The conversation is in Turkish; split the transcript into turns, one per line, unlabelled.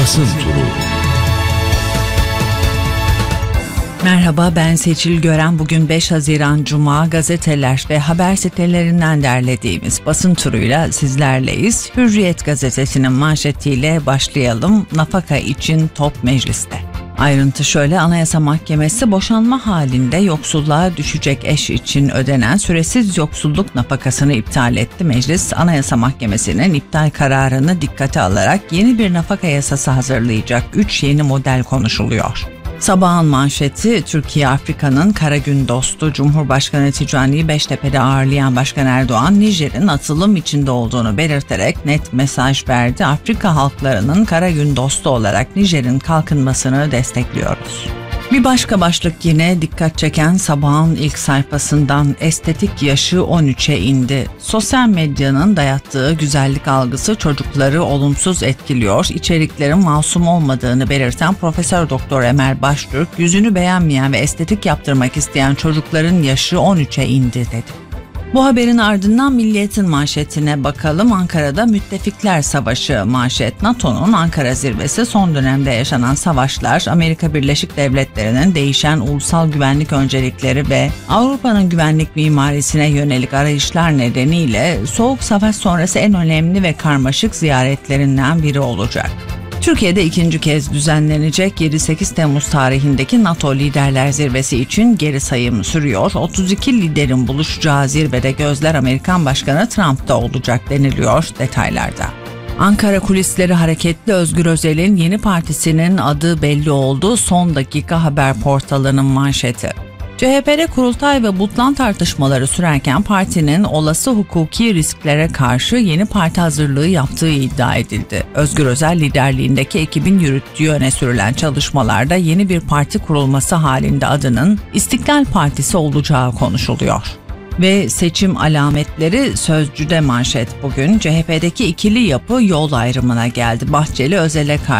Basın Turu.
Merhaba, ben Seçil Gören. Bugün 5 Haziran Cuma, gazeteler ve haber sitelerinden derlediğimiz basın turuyla sizlerleyiz. Hürriyet gazetesinin manşetiyle başlayalım. Nafaka için top mecliste. Ayrıntı şöyle: Anayasa Mahkemesi boşanma halinde yoksulluğa düşecek eş için ödenen süresiz yoksulluk nafakasını iptal etti. Meclis, Anayasa Mahkemesi'nin iptal kararını dikkate alarak yeni bir nafaka yasası hazırlayacak. 3 yeni model konuşuluyor. Sabahın manşeti: Türkiye Afrika'nın kara gün dostu. Cumhurbaşkanı Ticani'yi Beştepe'de ağırlayan Başkan Erdoğan, Nijer'in atılım içinde olduğunu belirterek net mesaj verdi. Afrika halklarının kara gün dostu olarak Nijer'in kalkınmasını destekliyoruz. Bir başka başlık yine dikkat çeken Sabah'ın ilk sayfasından: estetik yaşı 13'e indi. Sosyal medyanın dayattığı güzellik algısı çocukları olumsuz etkiliyor. İçeriklerin masum olmadığını belirten Profesör Doktor Emel Baştürk, yüzünü beğenmeyen ve estetik yaptırmak isteyen çocukların yaşı 13'e indi dedi. Bu haberin ardından Milliyet'in manşetine bakalım. Ankara'da müttefikler savaşı manşet. NATO'nun Ankara zirvesi, son dönemde yaşanan savaşlar, Amerika Birleşik Devletleri'nin değişen ulusal güvenlik öncelikleri ve Avrupa'nın güvenlik mimarisine yönelik arayışlar nedeniyle Soğuk Savaş sonrası en önemli ve karmaşık ziyaretlerinden biri olacak. Türkiye'de ikinci kez düzenlenecek 7-8 Temmuz tarihindeki NATO Liderler Zirvesi için geri sayım sürüyor. 32 liderin buluşacağı zirvede gözler Amerikan Başkanı Trump'ta olacak deniliyor detaylarda. Ankara kulisleri hareketli. Özgür Özel'in yeni partisinin adı belli oldu. Son dakika haber portalının manşeti. CHP'de kurultay ve butlan tartışmaları sürerken partinin olası hukuki risklere karşı yeni parti hazırlığı yaptığı iddia edildi. Özgür Özel liderliğindeki ekibin yürüttüğü öne sürülen çalışmalarda yeni bir parti kurulması halinde adının İstiklal Partisi olacağı konuşuluyor. Ve seçim alametleri Sözcü'de manşet bugün. CHP'deki ikili yapı yol ayrımına geldi. Bahçeli Özel'e karşı